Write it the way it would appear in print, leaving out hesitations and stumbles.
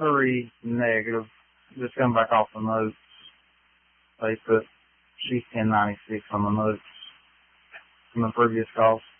3 negative. Just coming back off the notes. They put sheet 1096 on the notes from the previous calls.